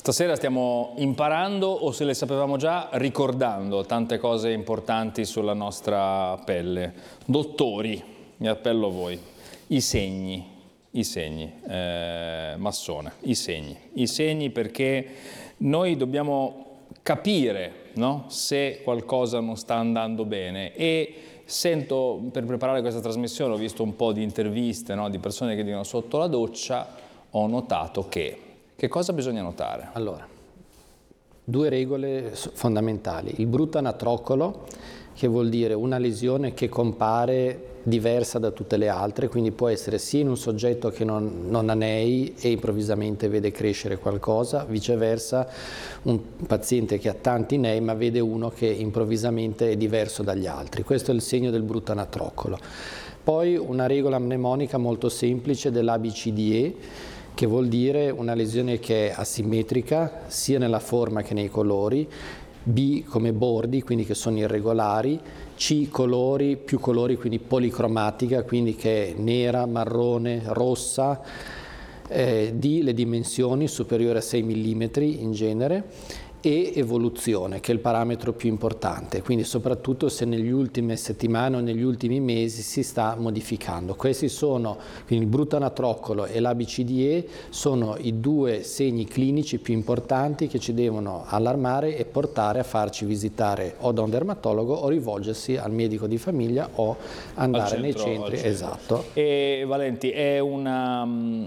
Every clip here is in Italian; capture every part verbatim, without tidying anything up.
Stasera stiamo imparando, o se le sapevamo già, ricordando tante cose importanti sulla nostra pelle. Dottori, mi appello a voi, i segni, i segni, eh, Massone, i segni, i segni perché noi dobbiamo capire, no? Se qualcosa non sta andando bene. E sento, per preparare questa trasmissione, ho visto un po' di interviste, no? Di persone che dicono sotto la doccia, ho notato che... Che cosa bisogna notare? Allora, due regole fondamentali. Il brutto anatroccolo, che vuol dire una lesione che compare diversa da tutte le altre, quindi può essere sia in un soggetto che non, non ha N E I e improvvisamente vede crescere qualcosa, viceversa un paziente che ha tanti N E I ma vede uno che improvvisamente è diverso dagli altri. Questo è il segno del brutto anatroccolo. Poi una regola mnemonica molto semplice dell'A B C D E, che vuol dire una lesione che è asimmetrica sia nella forma che nei colori, B come bordi, quindi che sono irregolari, C colori, più colori, quindi policromatica, quindi che è nera, marrone, rossa, eh, D le dimensioni superiori a sei millimetri in genere, e evoluzione, che è il parametro più importante, quindi soprattutto se negli ultime settimane o negli ultimi mesi si sta modificando. Questi sono, quindi il brutto anatroccolo e l'A B C D E, sono i due segni clinici più importanti che ci devono allarmare e portare a farci visitare o da un dermatologo o rivolgersi al medico di famiglia o andare centro, nei centri. Esatto. E Valenti, è una...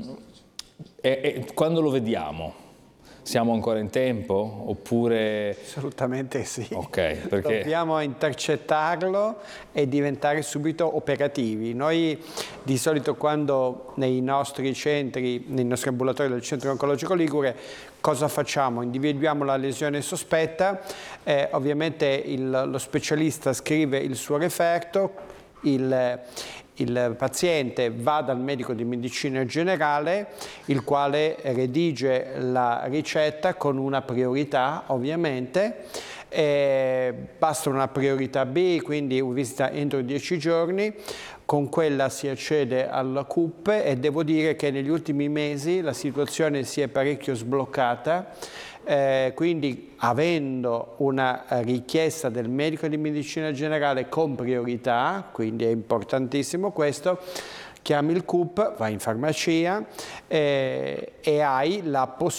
È, è, quando lo vediamo? Siamo ancora in tempo oppure... Assolutamente sì. Ok, perché... Dobbiamo intercettarlo e diventare subito operativi. Noi di solito quando nei nostri centri, nei nostri ambulatori del Centro Oncologico Ligure, cosa facciamo? Individuiamo la lesione sospetta, eh, ovviamente il, lo specialista scrive il suo referto, il, il paziente va dal medico di medicina generale, il quale redige la ricetta con una priorità ovviamente, eh, basta una priorità B, quindi visita entro dieci giorni, con quella si accede alla C U P e devo dire che negli ultimi mesi la situazione si è parecchio sbloccata. Eh, quindi avendo una richiesta del medico di medicina generale con priorità, quindi è importantissimo questo, chiami il C U P, vai in farmacia eh, e hai la possibilità